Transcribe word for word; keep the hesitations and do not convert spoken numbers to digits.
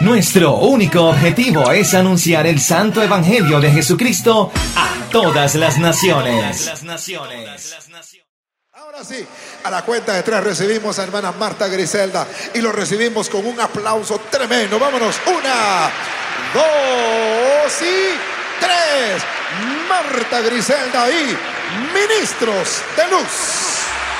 Nuestro único objetivo es anunciar el santo evangelio de Jesucristo a todas las naciones. Ahora sí, a la cuenta de tres recibimos a hermana Marta Griselda y lo recibimos con un aplauso tremendo. Vámonos, una, dos y tres. Marta Griselda y Ministros de Luz.